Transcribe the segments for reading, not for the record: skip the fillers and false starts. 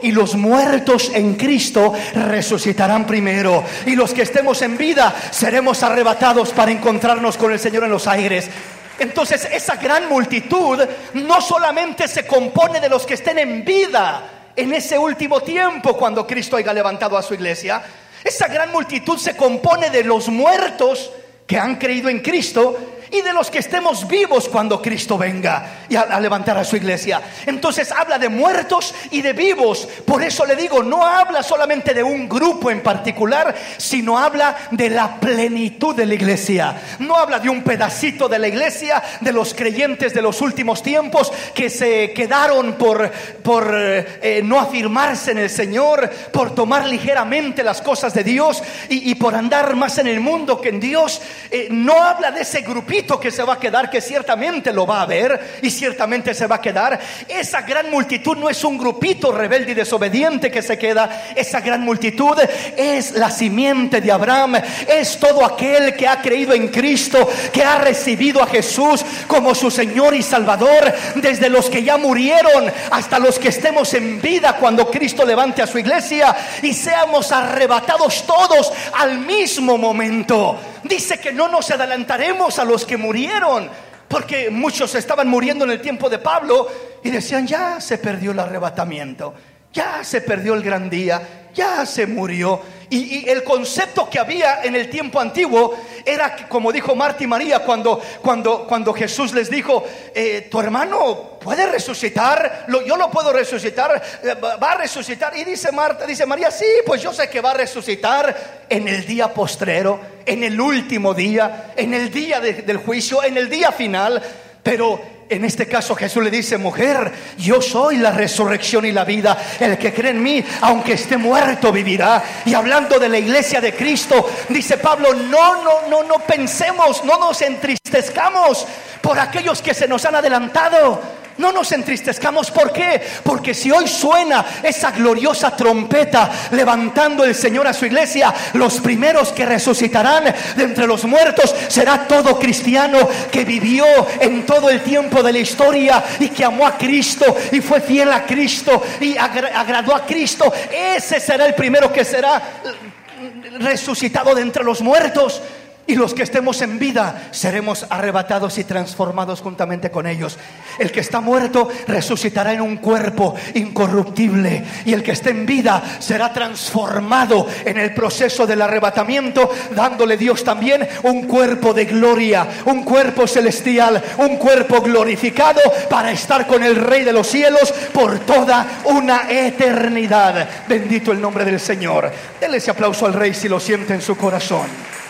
y los muertos en Cristo resucitarán primero, y los que estemos en vida seremos arrebatados para encontrarnos con el Señor en los aires. Entonces esa gran multitud no solamente se compone de los que estén en vida en ese último tiempo cuando Cristo haya levantado a su iglesia. Esa gran multitud se compone de los muertos que han creído en Cristo y de los que estemos vivos cuando Cristo venga y a levantar a su iglesia. Entonces habla de muertos y de vivos. Por eso le digo, no habla solamente de un grupo en particular, sino habla de la plenitud de la iglesia. No habla de un pedacito de la iglesia, de los creyentes de los últimos tiempos que se quedaron por no afirmarse en el Señor, por tomar ligeramente las cosas de Dios y por andar más en el mundo que en Dios. No habla de ese grupito que se va a quedar, que ciertamente lo va a haber y ciertamente se va a quedar. Esa gran multitud no es un grupito rebelde y desobediente que se queda. Esa gran multitud es la simiente de Abraham, es todo aquel que ha creído en Cristo, que ha recibido a Jesús como su Señor y Salvador, desde los que ya murieron hasta los que estemos en vida cuando Cristo levante a su iglesia y seamos arrebatados todos al mismo momento. Dice que no nos adelantaremos a los que murieron, porque muchos estaban muriendo en el tiempo de Pablo y decían: ya se perdió el arrebatamiento, ya se perdió el gran día, ya se murió. Y el concepto que había en el tiempo antiguo era, como dijo Marta y María cuando Jesús les dijo: tu hermano puede resucitar, yo lo puedo resucitar, va a resucitar. Y dice María: sí, pues yo sé que va a resucitar en el día postrero, en el último día, en el día del juicio, en el día final. Pero en este caso Jesús le dice: mujer, yo soy la resurrección y la vida. El que cree en mí, aunque esté muerto, vivirá. Y hablando de la iglesia de Cristo, dice Pablo: no pensemos, no nos entristezcamos por aquellos que se nos han adelantado. No nos entristezcamos. ¿Por qué? Porque si hoy suena esa gloriosa trompeta levantando el Señor a su iglesia, los primeros que resucitarán de entre los muertos será todo cristiano que vivió en todo el tiempo de la historia y que amó a Cristo y fue fiel a Cristo y agradó a Cristo. Ese será el primero que será resucitado de entre los muertos. Y los que estemos en vida seremos arrebatados y transformados juntamente con ellos. El que está muerto resucitará en un cuerpo incorruptible, y el que esté en vida será transformado en el proceso del arrebatamiento, dándole Dios también un cuerpo de gloria, un cuerpo celestial, un cuerpo glorificado para estar con el Rey de los cielos por toda una eternidad. Bendito el nombre del Señor. Denle ese aplauso al Rey si lo siente en su corazón.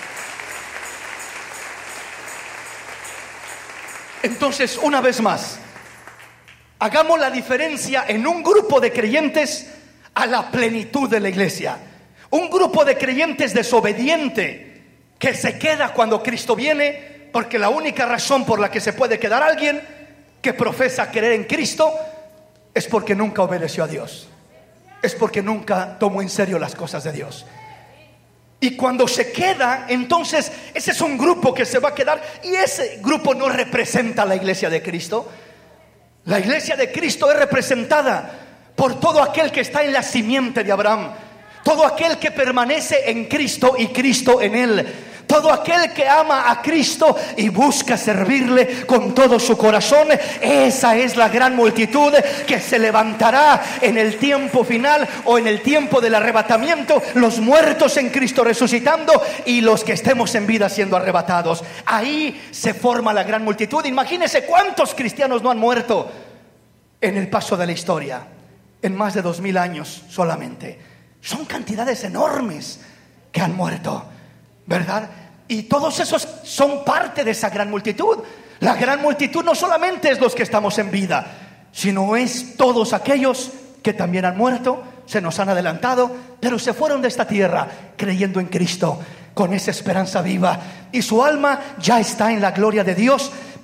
Entonces, una vez más, hagamos la diferencia en un grupo de creyentes a la plenitud de la iglesia. Un grupo de creyentes desobediente que se queda cuando Cristo viene, porque la única razón por la que se puede quedar alguien que profesa creer en Cristo es porque nunca obedeció a Dios, es porque nunca tomó en serio las cosas de Dios. Y cuando se queda, entonces ese es un grupo que se va a quedar, y ese grupo no representa a la iglesia de Cristo. La iglesia de Cristo es representada por todo aquel que está en la simiente de Abraham, todo aquel que permanece en Cristo y Cristo en él, todo aquel que ama a Cristo y busca servirle con todo su corazón. Esa es la gran multitud que se levantará en el tiempo final o en el tiempo del arrebatamiento, los muertos en Cristo resucitando y los que estemos en vida siendo arrebatados. Ahí se forma la gran multitud. Imagínense cuántos cristianos no han muerto en el paso de la historia, en más de 2000 años solamente. Son cantidades enormes que han muerto, ¿verdad? Y todos esos son parte de esa gran multitud. La gran multitud no solamente es los que estamos en vida, sino es todos aquellos que también han muerto, se nos han adelantado, pero se fueron de esta tierra creyendo en Cristo, con esa esperanza viva, y su alma ya está en la gloria de Dios,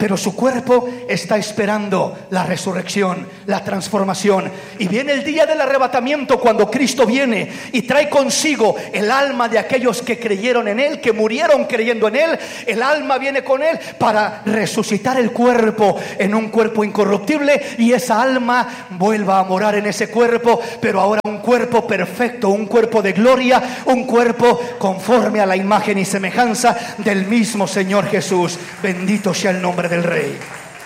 pero su cuerpo está esperando la resurrección, la transformación. Y viene el día del arrebatamiento, cuando Cristo viene y trae consigo el alma de aquellos que creyeron en Él, que murieron creyendo en Él. El alma viene con Él para resucitar el cuerpo en un cuerpo incorruptible, y esa alma vuelva a morar en ese cuerpo, pero ahora un cuerpo perfecto, un cuerpo de gloria, un cuerpo conforme a la imagen y semejanza del mismo Señor Jesús. Bendito sea el nombre del Rey.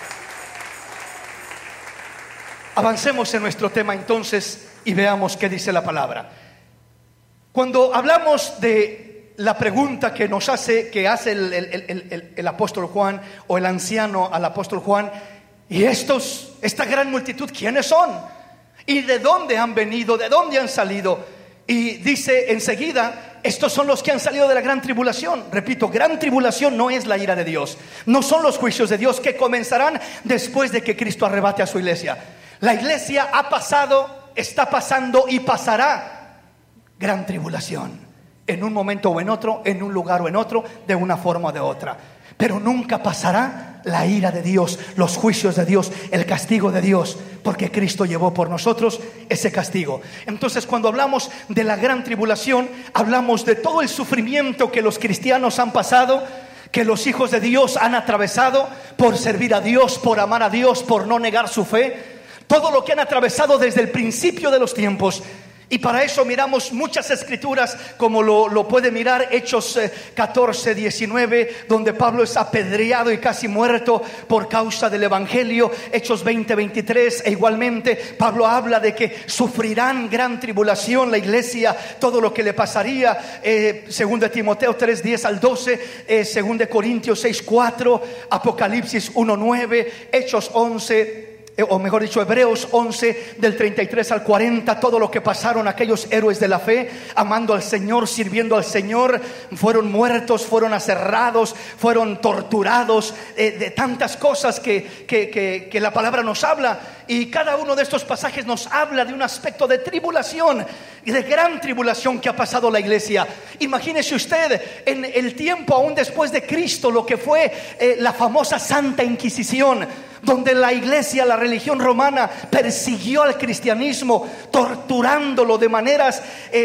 Avancemos en nuestro tema entonces y veamos qué dice la palabra. Cuando hablamos de la pregunta que hace el apóstol Juan, o el anciano al apóstol Juan, y esta gran multitud, ¿quiénes son? ¿Y de dónde han venido? ¿De dónde han salido? Y dice enseguida: estos son los que han salido de la gran tribulación. Repito, gran tribulación no es la ira de Dios, no son los juicios de Dios que comenzarán después de que Cristo arrebate a su iglesia. La iglesia ha pasado, está pasando y pasará gran tribulación, en un momento o en otro, en un lugar o en otro, de una forma o de otra. Pero nunca pasará la ira de Dios, los juicios de Dios, el castigo de Dios, porque Cristo llevó por nosotros ese castigo. Entonces, cuando hablamos de la gran tribulación, hablamos de todo el sufrimiento que los cristianos han pasado, que los hijos de Dios han atravesado por servir a Dios, por amar a Dios, por no negar su fe. Todo lo que han atravesado desde el principio de los tiempos. Y para eso miramos muchas escrituras, como lo puede mirar Hechos 14, 19, donde Pablo es apedreado y casi muerto por causa del evangelio. Hechos 20, 23, e igualmente Pablo habla de que sufrirán gran tribulación la iglesia, todo lo que le pasaría. 2 Timoteo 3, 10 al 12, 2 Corintios 6, 4, Apocalipsis 1, 9, Hechos 11, o mejor dicho, Hebreos 11, del 33 al 40, todo lo que pasaron aquellos héroes de la fe, amando al Señor, sirviendo al Señor. Fueron muertos, fueron aserrados, fueron torturados, de tantas cosas que la palabra nos habla. Y cada uno de estos pasajes nos habla de un aspecto de tribulación y de gran tribulación que ha pasado la iglesia. Imagínese usted, en el tiempo aún después de Cristo, lo que fue la famosa Santa Inquisición, donde la iglesia, la religión romana, persiguió al cristianismo, torturándolo de maneras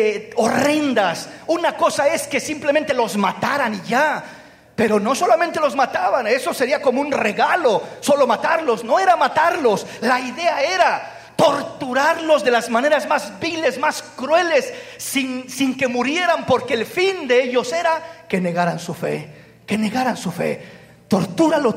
horrendas. Una cosa es que simplemente los mataran y ya, pero no solamente los mataban, eso sería como un regalo, solo matarlos. No era matarlos, la idea era torturarlos de las maneras más viles, más crueles, sin que murieran, porque el fin de ellos era que negaran su fe, que negaran su fe. Tortúralo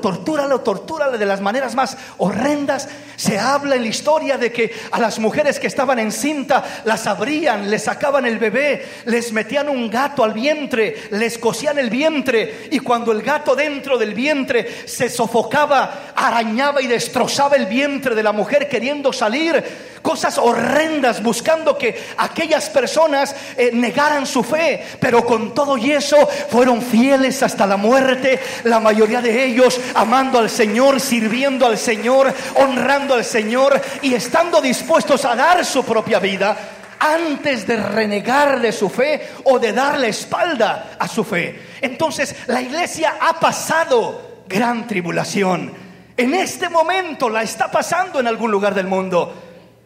de las maneras más horrendas. Se habla en la historia de que a las mujeres que estaban encinta las abrían, les sacaban el bebé, les metían un gato al vientre, les cosían el vientre, y cuando el gato dentro del vientre se sofocaba, arañaba y destrozaba el vientre de la mujer queriendo salir. Cosas horrendas, buscando que aquellas personas negaran su fe. Pero con todo y eso fueron fieles hasta la muerte, la mayoría de ellos amando al Señor, sirviendo al Señor, honrando al Señor, y estando dispuestos a dar su propia vida antes de renegar de su fe o de dar la espalda a su fe. Entonces la iglesia ha pasado gran tribulación. En este momento la está pasando en algún lugar del mundo,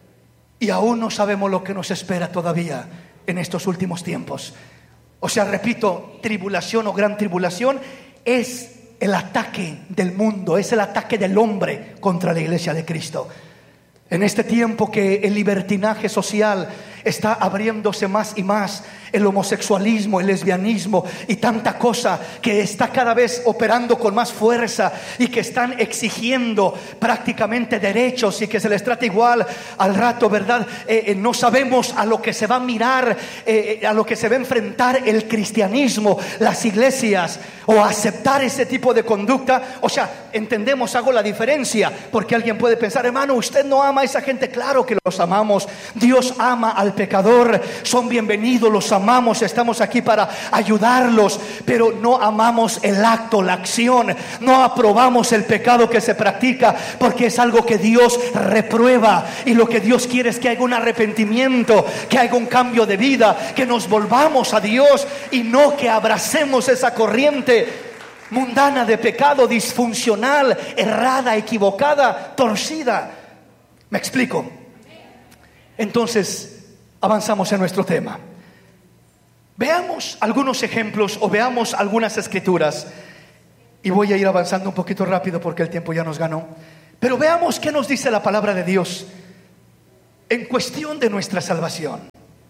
y aún no sabemos lo que nos espera todavía en estos últimos tiempos. O sea, repito, tribulación o gran tribulación es el ataque del mundo, es el ataque del hombre contra la iglesia de Cristo. En este tiempo que el libertinaje social está abriéndose más y más, el homosexualismo, el lesbianismo y tanta cosa que está cada vez operando con más fuerza, y que están exigiendo prácticamente derechos y que se les trata igual al rato, ¿verdad? No sabemos a lo que se va a mirar, a lo que se va a enfrentar el cristianismo, las iglesias, o aceptar ese tipo de conducta. O sea, entendemos, hago la diferencia, porque alguien puede pensar: hermano, usted no ama a esa gente. Claro que los amamos. Dios ama al pecador, son bienvenidos, los amamos, estamos aquí para ayudarlos, pero no amamos el acto, la acción. No aprobamos el pecado que se practica, porque es algo que Dios reprueba, y lo que Dios quiere es que haya un arrepentimiento, que haya un cambio de vida, que nos volvamos a Dios y no que abracemos esa corriente. mundana de pecado, disfuncional, errada, equivocada, torcida. ¿Me explico? Entonces, avanzamos en nuestro tema. Veamos algunos ejemplos o veamos algunas escrituras. Y voy a ir avanzando un poquito rápido porque el tiempo ya nos ganó. Pero veamos qué nos dice la palabra de Dios en cuestión de nuestra salvación.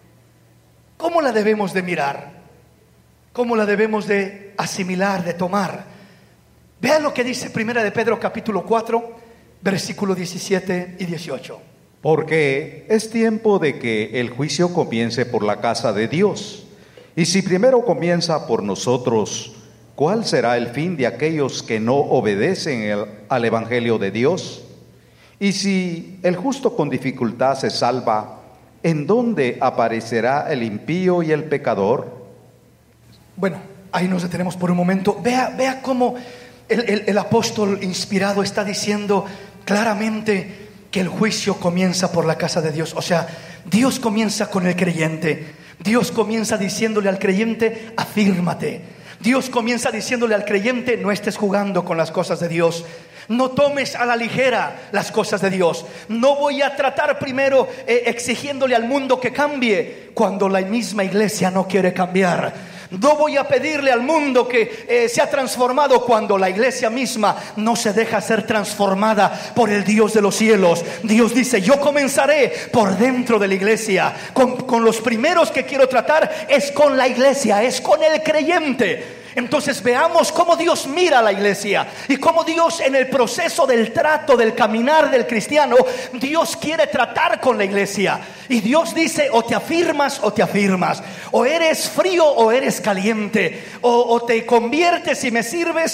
¿Cómo la debemos de mirar? ¿Cómo la debemos de asimilar, de tomar? Vean lo que dice Primera de Pedro capítulo 4, versículo 17 y 18. Porque es tiempo de que el juicio comience por la casa de Dios. Y si primero comienza por nosotros, ¿cuál será el fin de aquellos que no obedecen al Evangelio de Dios? Y si el justo con dificultad se salva, ¿en dónde aparecerá el impío y el pecador? Bueno, ahí nos detenemos por un momento. Vea cómo el apóstol inspirado está diciendo claramente que el juicio comienza por la casa de Dios. O sea, Dios comienza con el creyente. Dios comienza diciéndole al creyente, afírmate. Dios comienza diciéndole al creyente, no estés jugando con las cosas de Dios. No tomes a la ligera las cosas de Dios. No voy a tratar primero exigiéndole al mundo que cambie cuando la misma iglesia no quiere cambiar. No voy a pedirle al mundo que sea transformado cuando la iglesia misma no se deja ser transformada por el Dios de los cielos. Dios dice, yo comenzaré por dentro de la iglesia. Con los primeros que quiero tratar es con la iglesia, es con el creyente. Entonces veamos cómo Dios mira a la iglesia y cómo Dios en el proceso del trato, del caminar del cristiano, Dios quiere tratar con la iglesia. Y Dios dice, o te afirmas o te afirmas, o eres frío o eres caliente, o te conviertes y me sirves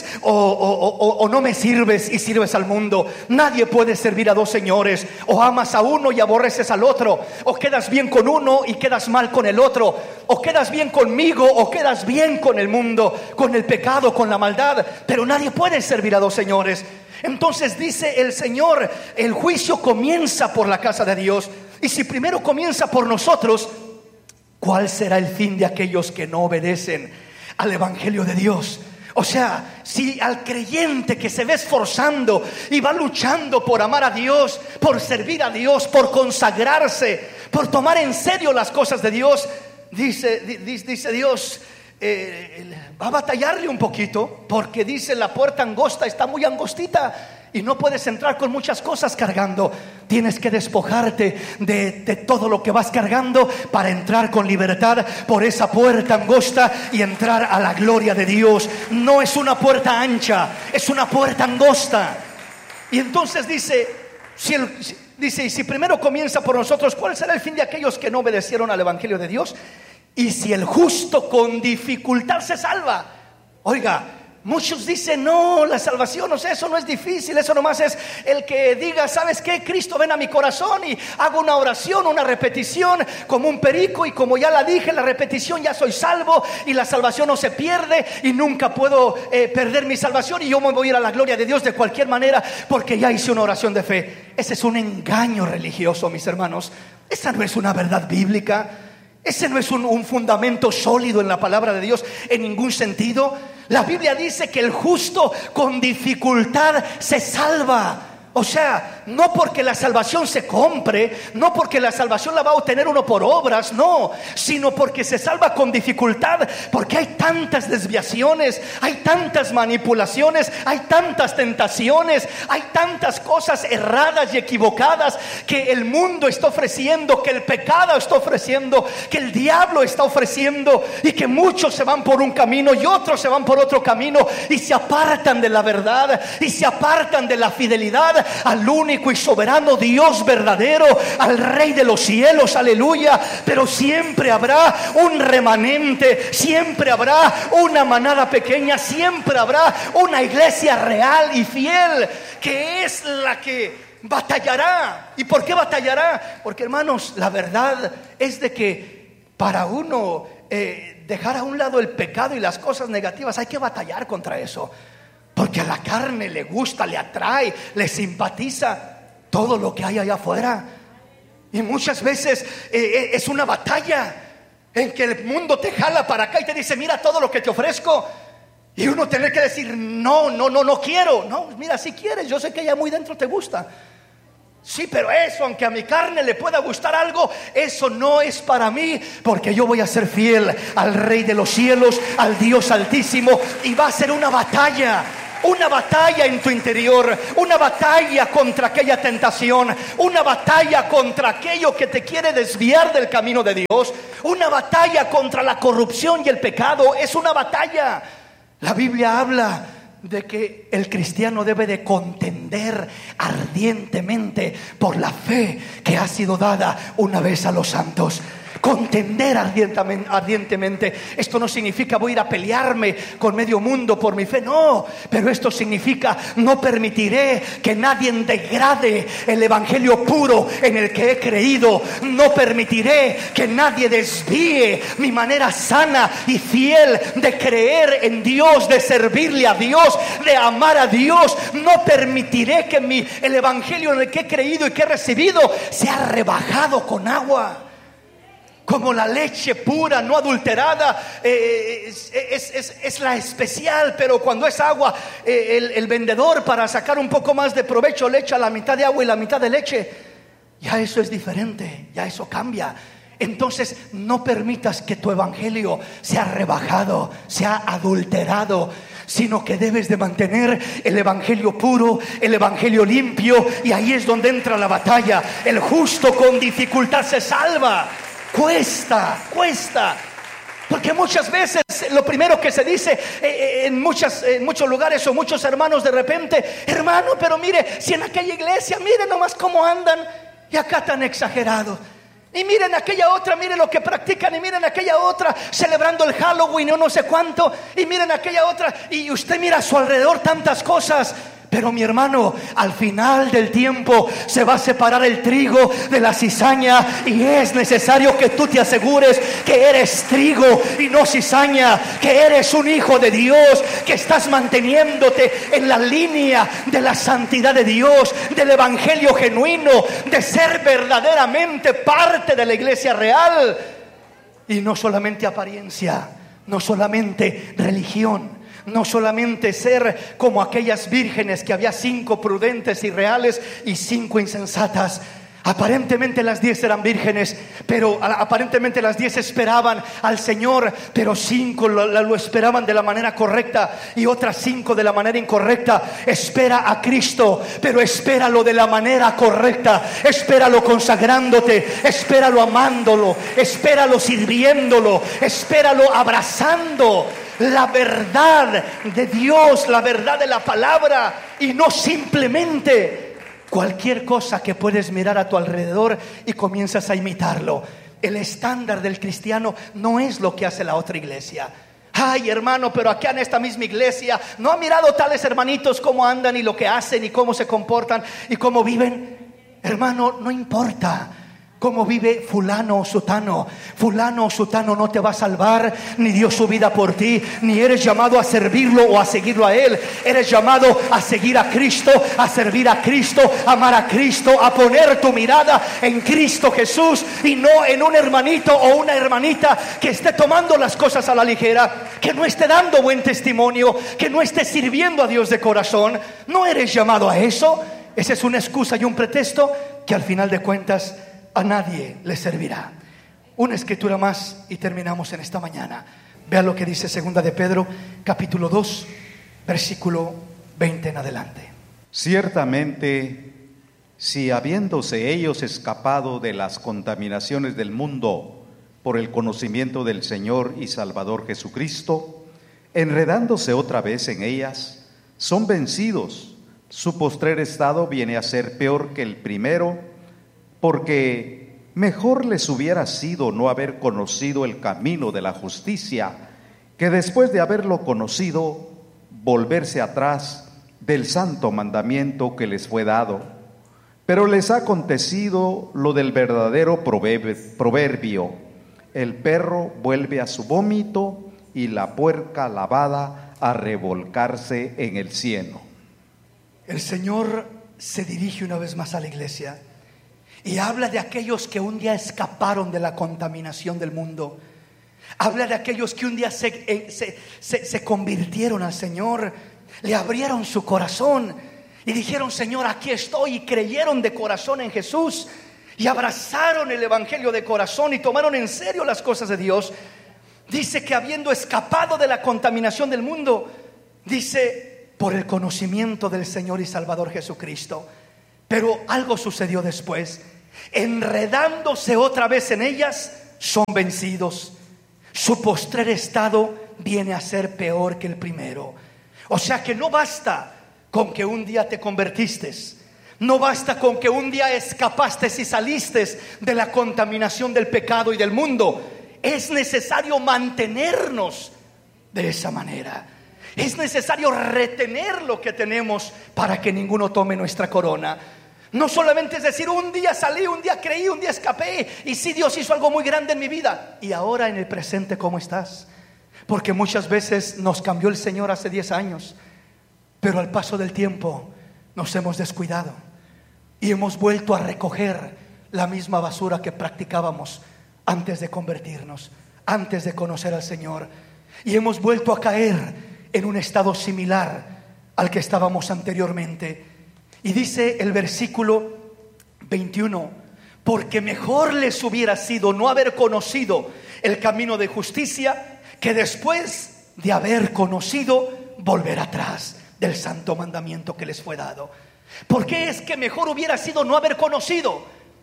o no me sirves y sirves al mundo. Nadie puede servir a dos señores. O amas a uno y aborreces al otro, o quedas bien con uno y quedas mal con el otro, o quedas bien conmigo o quedas bien con el mundo, con el pecado, con la maldad. Pero nadie puede servir a dos señores. Entonces dice el Señor, el juicio comienza por la casa de Dios. Y si primero comienza por nosotros, ¿cuál será el fin de aquellos que no obedecen al Evangelio de Dios? O sea, si al creyente que se ve esforzando y va luchando por amar a Dios, por servir a Dios, por consagrarse, por tomar en serio las cosas de Dios, dice Dios, va a batallarle un poquito, porque dice la puerta angosta está muy angostita y no puedes entrar con muchas cosas cargando. Tienes que despojarte de todo lo que vas cargando para entrar con libertad por esa puerta angosta y entrar a la gloria de Dios. No es una puerta ancha, es una puerta angosta. Y entonces dice, y si primero comienza por nosotros, ¿cuál será el fin de aquellos que no obedecieron al Evangelio de Dios? Y si el justo con dificultad se salva. Oiga, muchos dicen, no, la salvación, o sea, eso no es difícil, eso nomás es el que diga, ¿sabes qué? Cristo, ven a mi corazón y hago una oración, una repetición, como un perico, y como ya la dije, la repetición, ya soy salvo, y la salvación no se pierde, y nunca puedo perder mi salvación, y yo me voy a ir a la gloria de Dios de cualquier manera, porque ya hice una oración de fe. Ese es un engaño religioso, mis hermanos. Esa no es una verdad bíblica. Ese no es un fundamento sólido en la palabra de Dios en ningún sentido. La Biblia dice que el justo con dificultad se salva. O sea, no porque la salvación se compre, no porque la salvación la va a obtener uno por obras, no, sino porque se salva con dificultad, porque hay tantas desviaciones, hay tantas manipulaciones, hay tantas tentaciones, hay tantas cosas erradas y equivocadas que el mundo está ofreciendo, que el pecado está ofreciendo, que el diablo está ofreciendo, y que muchos se van por un camino y otros se van por otro camino y se apartan de la verdad y se apartan de la fidelidad al único y soberano Dios verdadero, al Rey de los cielos, aleluya. Pero siempre habrá un remanente, siempre habrá una manada pequeña, siempre habrá una iglesia real y fiel, que es la que batallará. ¿Y por qué batallará? Porque, hermanos, la verdad es de que para uno dejar a un lado el pecado y las cosas negativas, hay que batallar contra eso. Porque a la carne le gusta, le atrae, le simpatiza todo lo que hay allá afuera. Y muchas veces es una batalla en que el mundo te jala para acá y te dice, mira todo lo que te ofrezco. Y uno tener que decir, no quiero. No, mira, si quieres, yo sé que ya muy dentro te gusta. Sí, pero eso, aunque a mi carne le pueda gustar algo, eso no es para mí, porque yo voy a ser fiel al Rey de los cielos, al Dios Altísimo, y va a ser una batalla en tu interior, una batalla contra aquella tentación, una batalla contra aquello que te quiere desviar del camino de Dios, una batalla contra la corrupción y el pecado. Es una batalla. La Biblia habla de que el cristiano debe de contender ardientemente por la fe que ha sido dada una vez a los santos. Contender ardientemente. Esto no significa voy a ir a pelearme con medio mundo por mi fe, no, pero esto significa no permitiré que nadie degrade el evangelio puro en el que he creído. No permitiré que nadie desvíe mi manera sana y fiel de creer en Dios, de servirle a Dios, de amar a Dios. No permitiré que el evangelio en el que he creído y que he recibido sea rebajado con agua. Como la leche pura, no adulterada, es la especial, pero cuando es agua, el vendedor, para sacar un poco más de provecho, le echa la mitad de agua y la mitad de leche. Ya eso es diferente, ya eso cambia. Entonces no permitas que tu evangelio sea rebajado, sea adulterado, sino que debes de mantener el evangelio puro, el evangelio limpio. Y ahí es donde entra la batalla. El justo con dificultad se salva. Cuesta, porque muchas veces lo primero que se dice en muchos lugares, o muchos hermanos de repente, hermano, pero mire, si en aquella iglesia, mire nomás cómo andan, y acá tan exagerados. Y miren aquella otra, miren lo que practican, y miren aquella otra celebrando el Halloween o no sé cuánto, y miren aquella otra, y usted mira a su alrededor tantas cosas. Pero mi hermano, al final del tiempo se va a separar el trigo de la cizaña, y es necesario que tú te asegures que eres trigo y no cizaña, que eres un hijo de Dios, que estás manteniéndote en la línea de la santidad de Dios, del evangelio genuino, de ser verdaderamente parte de la iglesia real, y no solamente apariencia, no solamente religión. No solamente ser como aquellas vírgenes, que había 5 prudentes y reales y 5 insensatas. Aparentemente las 10 eran vírgenes, pero aparentemente las 10 esperaban al Señor, pero 5 lo esperaban de la manera correcta y otras 5 de la manera incorrecta. Espera a Cristo, pero espéralo de la manera correcta. Espéralo consagrándote, espéralo amándolo, espéralo sirviéndolo, espéralo abrazando la verdad de Dios, la verdad de la palabra, y no simplemente cualquier cosa que puedes mirar a tu alrededor y comienzas a imitarlo. El estándar del cristiano no es lo que hace la otra iglesia. Ay, hermano, pero acá en esta misma iglesia ¿no ha mirado tales hermanitos cómo andan y lo que hacen y cómo se comportan y cómo viven? Hermano, no importa cómo vive fulano o sutano. Fulano o sutano no te va a salvar, ni dio su vida por ti, ni eres llamado a servirlo o a seguirlo a él. Eres llamado a seguir a Cristo, a servir a Cristo, a amar a Cristo, a poner tu mirada en Cristo Jesús, y no en un hermanito o una hermanita que esté tomando las cosas a la ligera, que no esté dando buen testimonio, que no esté sirviendo a Dios de corazón. No eres llamado a eso. Esa es una excusa y un pretexto que al final de cuentas a nadie le servirá. Una escritura más y terminamos en esta mañana. Vea lo que dice 2 de Pedro, capítulo 2, versículo 20 en adelante. Ciertamente, si habiéndose ellos escapado de las contaminaciones del mundo por el conocimiento del Señor y Salvador Jesucristo, enredándose otra vez en ellas, son vencidos, su postrer estado viene a ser peor que el primero, porque mejor les hubiera sido no haber conocido el camino de la justicia, que después de haberlo conocido, volverse atrás del santo mandamiento que les fue dado. Pero les ha acontecido lo del verdadero proverbio: el perro vuelve a su vómito y la puerca lavada a revolcarse en el cieno. El Señor se dirige una vez más a la iglesia y habla de aquellos que un día escaparon de la contaminación del mundo. Habla de aquellos que un día se convirtieron al Señor, le abrieron su corazón y dijeron: Señor, aquí estoy, y creyeron de corazón en Jesús y abrazaron el evangelio de corazón y tomaron en serio las cosas de Dios. Dice que habiendo escapado de la contaminación del mundo, dice, por el conocimiento del Señor y Salvador Jesucristo. Pero algo sucedió después. Enredándose otra vez en ellas, son vencidos. Su postrer estado viene a ser peor que el primero. O sea que no basta con que un día te convertiste, no basta con que un día escapaste y saliste de la contaminación del pecado y del mundo. Es necesario mantenernos de esa manera. Es necesario retener lo que tenemos para que ninguno tome nuestra corona. No solamente es decir: un día salí, un día creí, un día escapé, y sí, Dios hizo algo muy grande en mi vida. Y ahora en el presente, ¿cómo estás? Porque muchas veces nos cambió el Señor hace 10 años, pero al paso del tiempo nos hemos descuidado y hemos vuelto a recoger la misma basura que practicábamos antes de convertirnos, antes de conocer al Señor. Y hemos vuelto a caer en un estado similar al que estábamos anteriormente. Y dice el versículo 21: porque mejor les hubiera sido no haber conocido el camino de justicia, que después de haber conocido volver atrás del santo mandamiento que les fue dado. ¿Por qué es que mejor hubiera sido no haber conocido?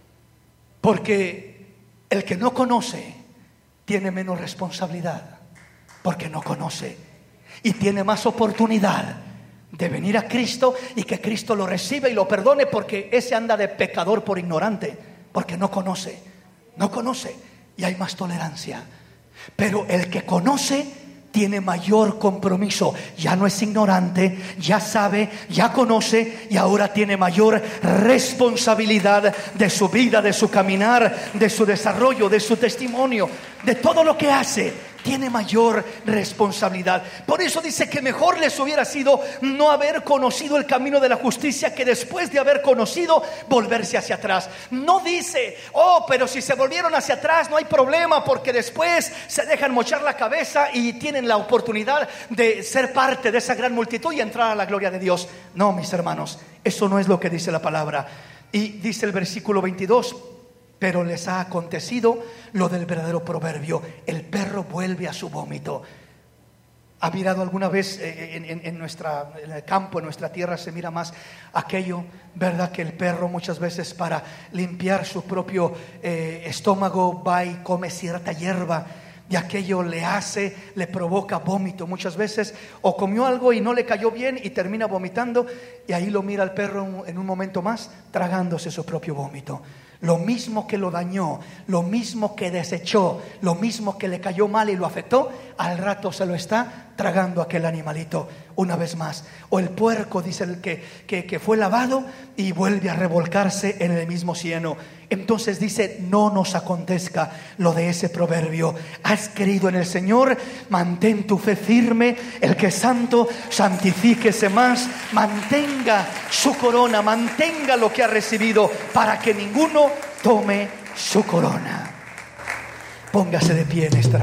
Porque el que no conoce tiene menos responsabilidad, porque no conoce, y tiene más oportunidad de venir a Cristo y que Cristo lo reciba y lo perdone, porque ese anda de pecador por ignorante, porque no conoce y hay más tolerancia. Pero el que conoce tiene mayor compromiso, ya no es ignorante, ya sabe, ya conoce, y ahora tiene mayor responsabilidad de su vida, de su caminar, de su desarrollo, de su testimonio, de todo lo que hace. Tiene mayor responsabilidad. Por eso dice que mejor les hubiera sido no haber conocido el camino de la justicia, que después de haber conocido volverse hacia atrás. No dice: oh, pero si se volvieron hacia atrás no hay problema, porque después se dejan mochar la cabeza y tienen la oportunidad de ser parte de esa gran multitud y entrar a la gloria de Dios. No, mis hermanos, eso no es lo que dice la palabra. Y dice el versículo 22: pero les ha acontecido lo del verdadero proverbio: el perro vuelve a su vómito. ¿Ha mirado alguna vez en el campo, en nuestra tierra, se mira más aquello, verdad? Que el perro muchas veces, para limpiar su propio estómago, va y come cierta hierba, y aquello le provoca vómito muchas veces, o comió algo y no le cayó bien y termina vomitando, y ahí lo mira el perro en un momento más tragándose su propio vómito. Lo mismo que lo dañó, lo mismo que desechó, lo mismo que le cayó mal y lo afectó, al rato se lo está tragando aquel animalito una vez más. O el puerco, dice el que fue lavado y vuelve a revolcarse en el mismo cieno. Entonces dice: no nos acontezca lo de ese proverbio. Has creído en el Señor, mantén tu fe firme. El que es santo, santifíquese más. Mantenga su corona, mantenga lo que ha recibido, para que ninguno tome su corona. Póngase de pie en esta